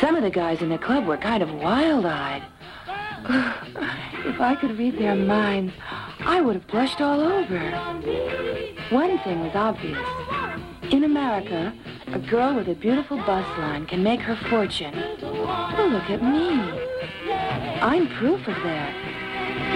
Some of the guys in the club were kind of wild-eyed. If I could read their minds, I would have blushed all over. One thing was obvious. In America, a girl with a beautiful bust line can make her fortune. Well, look at me. I'm proof of that.